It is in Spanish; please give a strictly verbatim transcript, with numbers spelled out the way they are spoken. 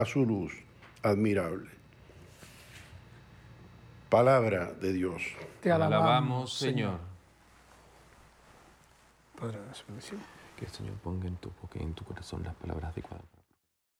a su luz admirable. Palabra de Dios. Te alabamos, alabamos, Señor. Padre, de la bendición. Que el Señor ponga en tu boca y en tu corazón las palabras adecuadas.